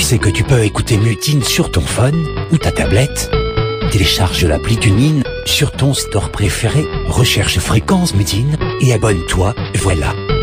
sais que tu peux écouter Mutine sur ton phone ou ta tablette? Télécharge l'appli TuneIn sur ton store préféré, recherche Fréquence Mutine et abonne-toi, voilà.